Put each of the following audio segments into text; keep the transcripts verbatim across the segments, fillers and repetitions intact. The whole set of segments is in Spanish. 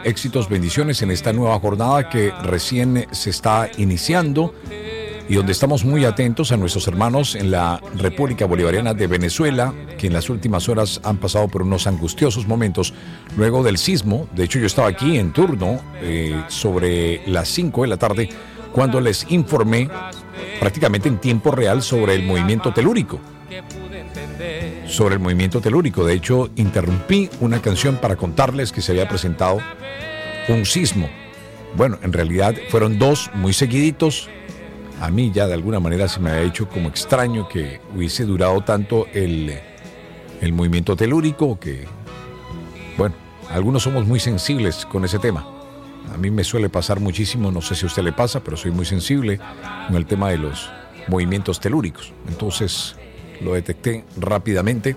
éxitos, bendiciones en esta nueva jornada que recién se está iniciando y donde estamos muy atentos a nuestros hermanos en la República Bolivariana de Venezuela, que en las últimas horas han pasado por unos angustiosos momentos luego del sismo. De hecho, yo estaba aquí en turno eh, sobre las cinco de la tarde cuando les informé prácticamente en tiempo real sobre el movimiento telúrico. Sobre el movimiento telúrico. De hecho, interrumpí una canción para contarles que se había presentado un sismo. Bueno, en realidad fueron dos muy seguiditos. A mí ya de alguna manera se me había hecho como extraño que hubiese durado tanto el, el movimiento telúrico, que, bueno, algunos somos muy sensibles con ese tema. A mí me suele pasar muchísimo, no sé si a usted le pasa, pero soy muy sensible con el tema de los movimientos telúricos. Entonces lo detecté rápidamente.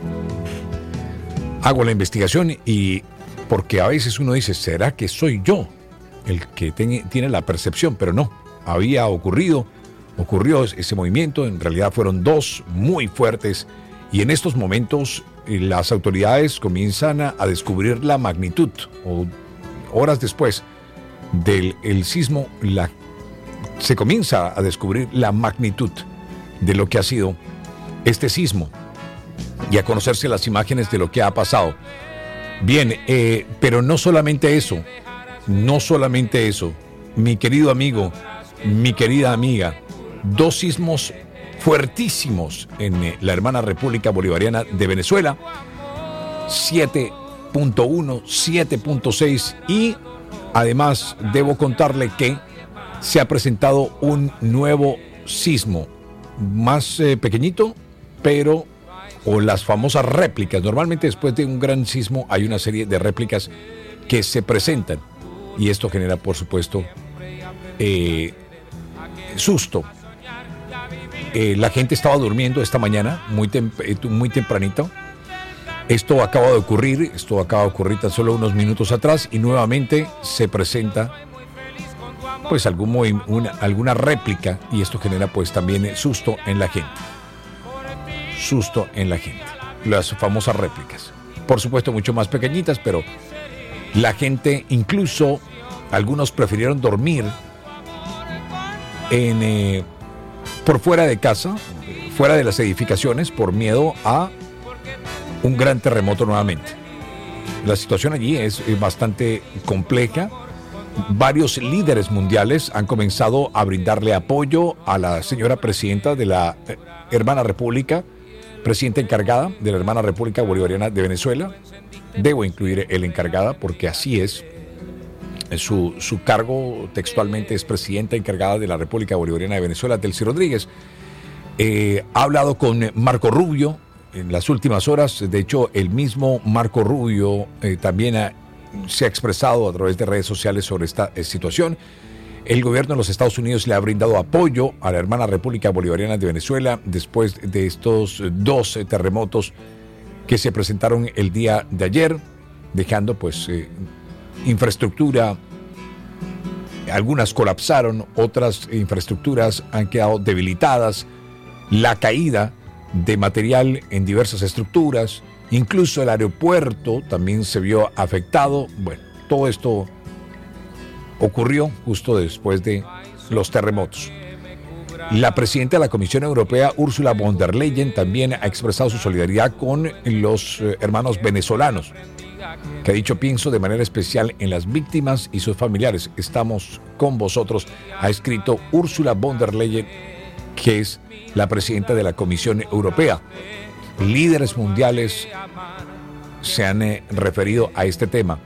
Hago la investigación y porque a veces uno dice, ¿será que soy yo el que tiene, tiene la percepción? Pero no, había ocurrido. Ocurrió ese movimiento, en realidad fueron dos muy fuertes y en estos momentos las autoridades comienzan a, a descubrir la magnitud, o horas después del el sismo la, se comienza a descubrir la magnitud de lo que ha sido este sismo y a conocerse las imágenes de lo que ha pasado. Bien, eh, pero no solamente eso, no solamente eso, mi querido amigo, mi querida amiga, dos sismos fuertísimos en eh, la hermana República Bolivariana de Venezuela, siete punto uno, siete punto seis, y además debo contarle que se ha presentado un nuevo sismo, más eh, pequeñito, pero, o las famosas réplicas. Normalmente después de un gran sismo hay una serie de réplicas que se presentan y esto genera, por supuesto, eh, susto. Eh, la gente estaba durmiendo esta mañana, muy, tem- muy tempranito. Esto acaba de ocurrir, esto acaba de ocurrir tan solo unos minutos atrás y nuevamente se presenta pues algún movi- una, alguna réplica y esto genera pues también susto en la gente. Susto en la gente. Las famosas réplicas. Por supuesto mucho más pequeñitas, pero la gente, incluso algunos prefirieron dormir en... Eh, por fuera de casa, fuera de las edificaciones, por miedo a un gran terremoto nuevamente. La situación allí es bastante compleja. Varios líderes mundiales han comenzado a brindarle apoyo a la señora presidenta de la hermana república, presidenta encargada de la hermana República Bolivariana de Venezuela. Debo incluir el encargada porque así es. Su, su cargo textualmente es presidenta encargada de la República Bolivariana de Venezuela, Delcy Rodríguez. Eh, ha hablado con Marco Rubio en las últimas horas. De hecho, el mismo Marco Rubio eh, también ha, se ha expresado a través de redes sociales sobre esta eh, situación. El gobierno de los Estados Unidos le ha brindado apoyo a la hermana República Bolivariana de Venezuela después de estos dos eh, terremotos que se presentaron el día de ayer, dejando pues... Eh, infraestructura, algunas colapsaron, otras infraestructuras han quedado debilitadas, la caída de material en diversas estructuras, incluso el aeropuerto también se vio afectado. Bueno, todo esto ocurrió justo después de los terremotos. La presidenta de la Comisión Europea, Ursula von der Leyen, también ha expresado su solidaridad con los eh, hermanos venezolanos, que ha dicho, pienso de manera especial en las víctimas y sus familiares. Estamos con vosotros, ha escrito Ursula von der Leyen, que es la presidenta de la Comisión Europea. Líderes mundiales se han eh, referido a este tema.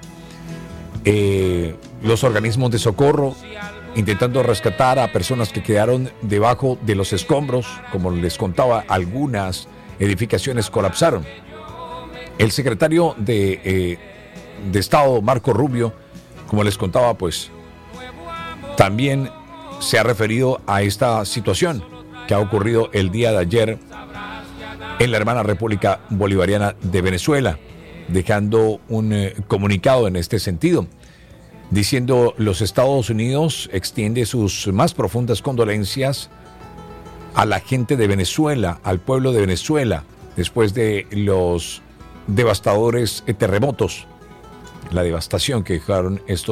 Eh, los organismos de socorro intentando rescatar a personas que quedaron debajo de los escombros. Como les contaba, algunas edificaciones colapsaron. El secretario de, eh, de Estado, Marco Rubio, como les contaba, pues también se ha referido a esta situación que ha ocurrido el día de ayer en la hermana República Bolivariana de Venezuela, dejando un eh, comunicado en este sentido, diciendo: los Estados Unidos extiende sus más profundas condolencias a la gente de Venezuela, al pueblo de Venezuela, después de los devastadores terremotos, la devastación que dejaron estos